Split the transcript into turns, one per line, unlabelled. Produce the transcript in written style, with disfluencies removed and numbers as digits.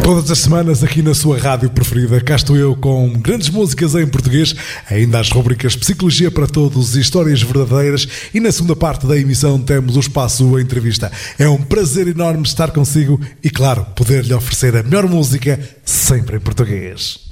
Todas as semanas aqui na sua rádio preferida, cá estou eu com grandes músicas em português, ainda as rubricas Psicologia para Todos e Histórias Verdadeiras, e na segunda parte da emissão temos o espaço Entrevista. É um prazer enorme estar consigo e, claro, poder-lhe oferecer a melhor música sempre em português.